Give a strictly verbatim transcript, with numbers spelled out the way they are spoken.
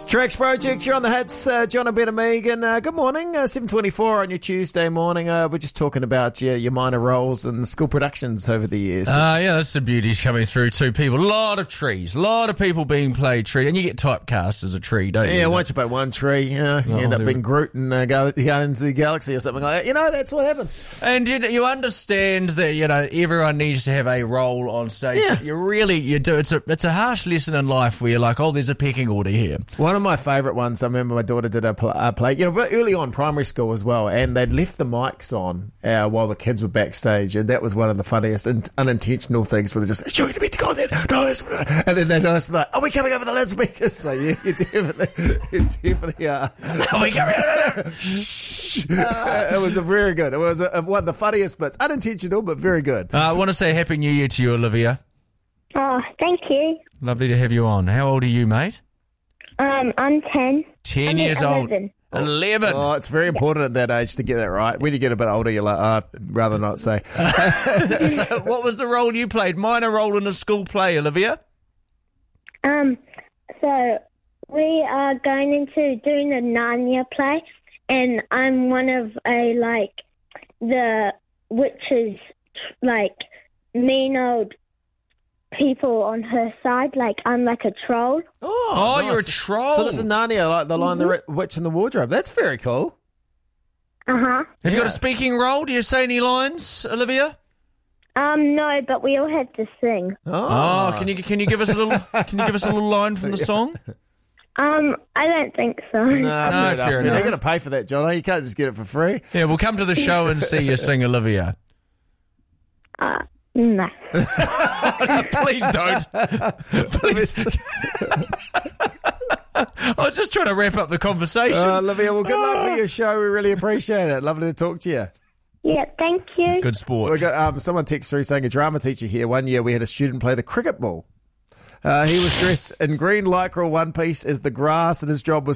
Tracks Project, you're on the hits. Uh, John and Ben and Megan, uh, good morning. Uh, seven twenty-four on your Tuesday morning. Uh, we're just talking about your, your minor roles in school productions over the years. Uh, yeah, that's the beauties coming through too. People, a lot of trees, a lot of people being played tree, and you get typecast as a tree, don't you? Yeah, once you play one tree, you, know, you Oh, end up there- being Groot in uh, Guardians of the Galaxy or something like that. You know, that's what happens. And you, you understand that, you know, everyone needs to have a role on stage. Yeah. You really, you do. It's a, it's a harsh lesson in life where you're like, oh, there's a pecking order here. One of my favourite ones, I remember my daughter did a, pl- a play, you know, very early on, primary school as well, and they'd left the mics on uh, while the kids were backstage, and that was one of the funniest in- unintentional things where they just, sure, you meant to go on there, no, that's what I-" and then they noticed, like, are we coming over the loudspeakers? So yeah, you definitely, you definitely are. Are we coming? Uh, it was a very good, it was a, a, one of the funniest bits, unintentional, but very good. Uh, I want to say Happy New Year to you, Olivia. Oh, thank you. Lovely to have you on. How old are you, mate? Um, I'm ten. Ten I mean, years eleven. old. Eleven. Oh, it's very important at that age to get that right. When you get a bit older, you're like, uh, rather not say. So what was the role you played? Minor role in a school play, Olivia? Um, so we are going into doing a Narnia play, and I'm one of a like the witch's like mean old people on her side. Like I'm like a troll. Oh, Oh, nice. you're a troll. So this is Narnia, like the line, the Ri- Witch in the Wardrobe. That's very cool. Uh huh. Have you got Yeah. a speaking role? Do you say any lines, Olivia? Um, no, but we all had to sing. Oh, can you can you give us a little can you give us a little line from the song? Um, I don't think so. No, No, fair enough. fair Fair enough. You're going to pay for that, John. You can't just get it for free. Yeah, we'll come to the show and see you sing, Olivia. Uh, no. Please don't. Please. I was just trying to wrap up the conversation. Uh, Olivia, well, good luck for your show. We really appreciate it. Lovely to talk to you. Yeah, thank you. Good sport. We got um, someone text through saying a drama teacher here. One year we had a student play the cricket ball. Uh, he was dressed in green lycra one piece as the grass, and his job was